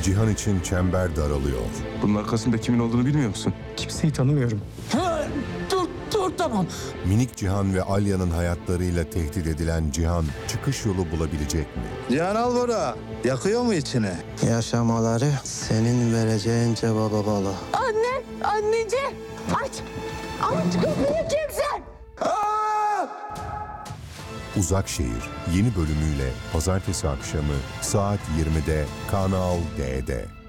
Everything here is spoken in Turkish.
Cihan için çember daralıyor. Bunun arkasında kimin olduğunu bilmiyor musun? Kimseyi tanımıyorum. Dur tamam. Minik Cihan ve Alya'nın hayatlarıyla tehdit edilen Cihan çıkış yolu bulabilecek mi? Cihan Albora, yakıyor mu içine? Yaşamaları senin vereceğin cevaba bağlı. Anneciğim. Aç kapıyı kimsen. Uzak Şehir yeni bölümüyle pazartesi akşamı saat 20'de Kanal D'de.